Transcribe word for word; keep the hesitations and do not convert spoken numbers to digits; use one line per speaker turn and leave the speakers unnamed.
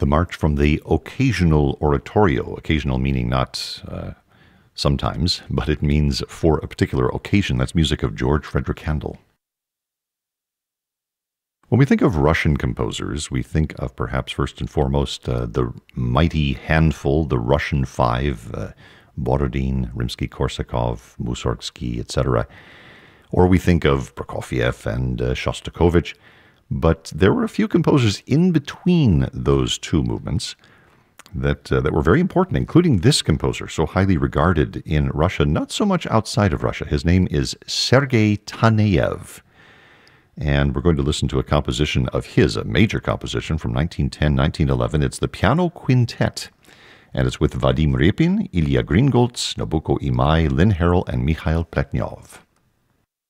The march from the occasional oratorio, occasional meaning not uh, sometimes, but it means for a particular occasion. That's music of George Frederick Handel. When we think of Russian composers, we think of perhaps first and foremost uh, the mighty handful, the Russian Five, uh, Borodin, Rimsky-Korsakov, Mussorgsky, et cetera. Or we think of Prokofiev and uh, Shostakovich. But there were a few composers in between those two movements that uh, that were very important, including this composer, so highly regarded in Russia, not so much outside of Russia. His name is Sergei Taneyev. And we're going to listen to a composition of his, a major composition from nineteen ten, nineteen eleven. It's the Piano Quintet. And it's with Vadim Repin, Ilya Gringolts, Nabucco Imai, Lynn Harrell, and Mikhail Pletnyov.